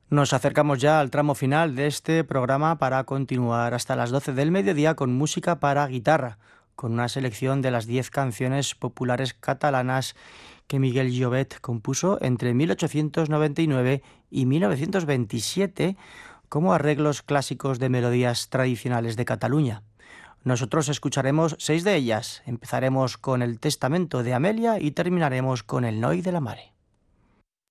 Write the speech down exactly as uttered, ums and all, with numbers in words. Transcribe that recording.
Nos acercamos ya al tramo final de este programa para continuar hasta las doce del mediodía con música para guitarra, con una selección de las diez canciones populares catalanas que Miguel Llobet compuso entre mil ochocientos noventa y nueve y mil novecientos veintisiete como arreglos clásicos de melodías tradicionales de Cataluña. Nosotros escucharemos seis de ellas. Empezaremos con el Testamento de Amelia y terminaremos con el Noi de la Mare.